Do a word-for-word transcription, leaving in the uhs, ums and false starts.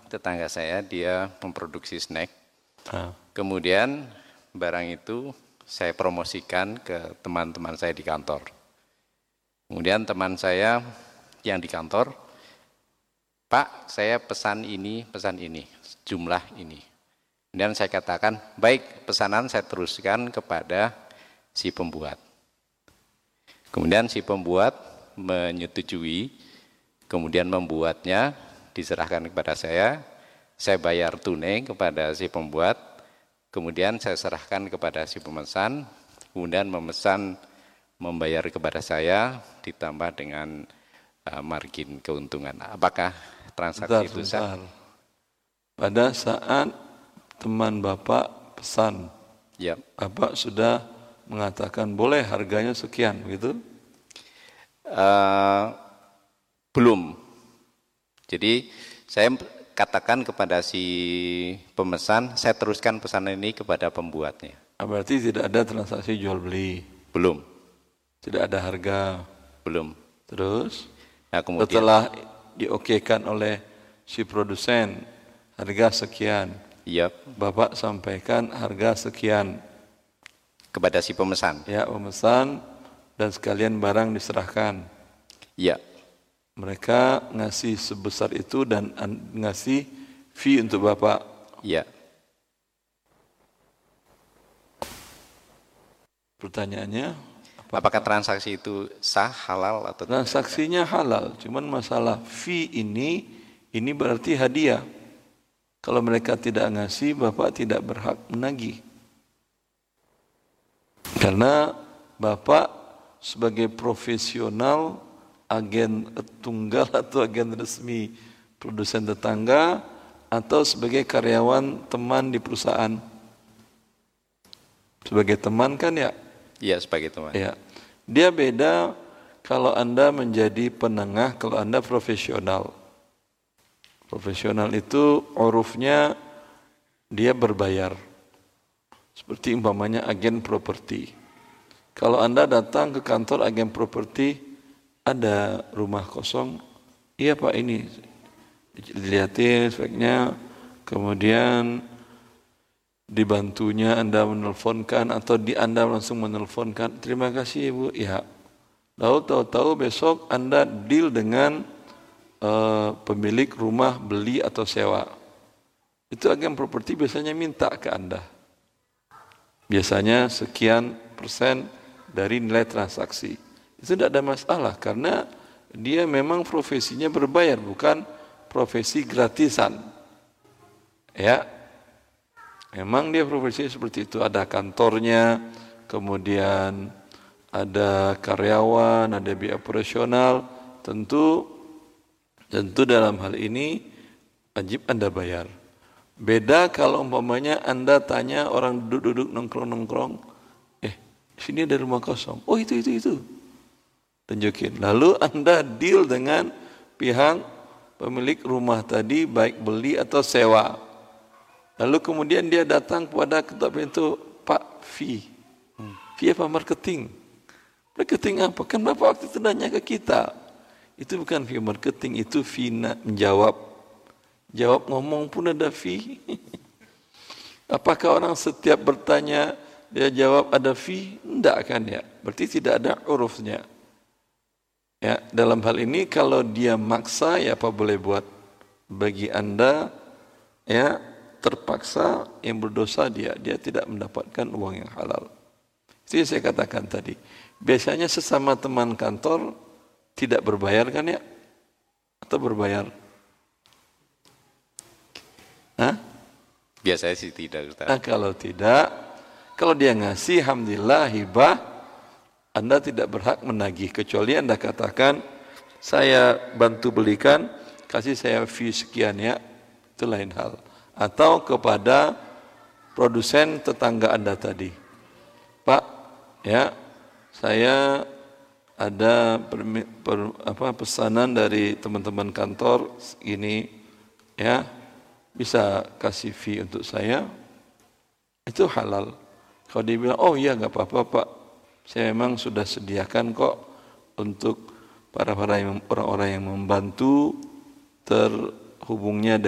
tetangga saya, dia memproduksi snack. Ah. Kemudian barang itu saya promosikan ke teman-teman saya di kantor. Kemudian teman saya yang di kantor, Pak, saya pesan ini, pesan ini, jumlah ini. Kemudian saya katakan, baik, pesanan saya teruskan kepada si pembuat. Kemudian si pembuat menyetujui, kemudian membuatnya, diserahkan kepada saya, saya bayar tunai kepada si pembuat, kemudian saya serahkan kepada si pemesan, kemudian memesan membayar kepada saya ditambah dengan uh, margin keuntungan. Apakah transaksi Bentar, itu sah? bentar. Pada saat teman Bapak pesan, Ya. Bapak sudah mengatakan boleh harganya sekian, gitu? Uh, belum. Jadi saya katakan kepada si pemesan, saya teruskan pesanan ini kepada pembuatnya. Berarti tidak ada transaksi jual beli? Belum. Tidak ada harga? Belum. Terus? Nah, kemudian setelah diokekan oleh si produsen, harga sekian. Iya. Bapak sampaikan harga sekian. Kepada si pemesan? Ya, pemesan dan sekalian barang diserahkan. Iya. Mereka ngasih sebesar itu dan ngasih fee untuk Bapak. Iya. Pertanyaannya, apakah, apakah transaksi itu sah, halal atau tidak? Transaksinya halal, cuman masalah fee ini, ini berarti hadiah. Kalau mereka tidak ngasih, Bapak tidak berhak menagih. Karena Bapak sebagai profesional, agen tunggal atau agen resmi produsen tetangga, atau sebagai karyawan teman di perusahaan. Sebagai teman kan ya? Iya, sebagai teman. Ya. Dia beda kalau Anda menjadi penengah, kalau Anda profesional. Profesional itu urufnya dia berbayar. Seperti umpamanya agen properti. Kalau Anda datang ke kantor agen properti, ada rumah kosong, iya Pak ini, dilihatin speknya, kemudian dibantunya Anda menelponkan atau di Anda langsung menelponkan, terima kasih Ibu, ya. Lalu tahu-tahu besok Anda deal dengan uh, pemilik rumah beli atau sewa. Itu agen properti biasanya minta ke Anda. Biasanya sekian persen dari nilai transaksi. Itu tidak ada masalah karena dia memang profesinya berbayar, bukan profesi gratisan. Ya. Memang dia profesi seperti itu, ada kantornya, kemudian ada karyawan, ada biaya operasional, tentu tentu dalam hal ini wajib Anda bayar. Beda kalau umpamanya Anda tanya orang duduk-duduk nongkrong-nongkrong, eh sini ada rumah kosong, oh itu itu itu, tunjukin. Lalu Anda deal dengan pihak pemilik rumah tadi, baik beli atau sewa. Lalu kemudian dia datang kepada ketua pintu, Pak, fee. Hmm. Fee apa marketing? Marketing apa? Kan Bapak waktu itu nanya ke kita. Itu bukan fee marketing, itu fee menjawab. Jawab ngomong pun ada fee. Apakah orang setiap bertanya, dia jawab ada fee? Enggak kan ya? Berarti tidak ada urufnya. Ya, dalam hal ini kalau dia maksa, ya apa boleh buat? Bagi Anda, ya, terpaksa yang berdosa dia, dia tidak mendapatkan uang yang halal. Itu yang saya katakan tadi. Biasanya sesama teman kantor tidak berbayar kan ya? Atau berbayar? Hah? Biasanya sih tidak, Ustaz. Nah, kalau tidak, kalau dia ngasih, alhamdulillah hibah, Anda tidak berhak menagih kecuali Anda katakan, saya bantu belikan, kasih saya fee sekian ya, itu lain hal. Atau kepada produsen tetangga Anda tadi, Pak, ya, saya ada per, per, apa, pesanan dari teman-teman kantor ini, ya, bisa kasih fee untuk saya, itu halal. Kalau dia bilang, oh iya nggak apa-apa Pak, saya memang sudah sediakan kok untuk para para orang-orang yang membantu terhubungnya